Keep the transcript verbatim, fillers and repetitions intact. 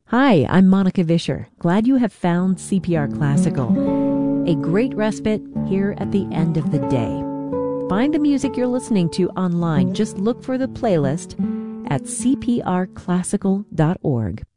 Hi, I'm Monica Vischer. Glad you have found C P R Classical, a great respite here at the end of the day. Find the music you're listening to online. Just look for the playlist at c p r classical dot org.